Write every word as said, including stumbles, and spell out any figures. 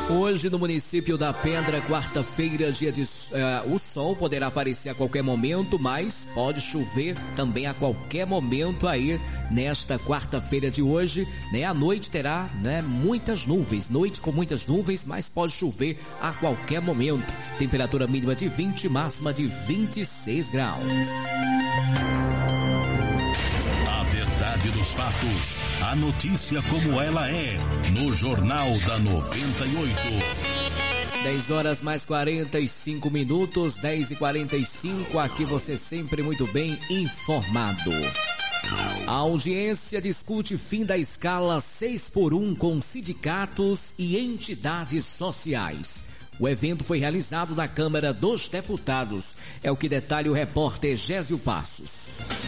Hoje no município da Pedra, quarta-feira, dia de... Uh, o sol poderá aparecer a qualquer momento, mas pode chover também a qualquer momento aí nesta quarta-feira de hoje, né? A noite terá, né, muitas nuvens, noite com muitas nuvens, mas pode chover a qualquer momento. Temperatura mínima de vinte, máxima de vinte e seis graus. A verdade dos fatos, a notícia como ela é, no Jornal da noventa e oito. dez horas mais quarenta e cinco minutos, dez e quarenta e cinco, aqui você sempre muito bem informado. A audiência discute fim da escala seis por um com sindicatos e entidades sociais. O evento foi realizado na Câmara dos Deputados. É o que detalha o repórter Gésio Passos.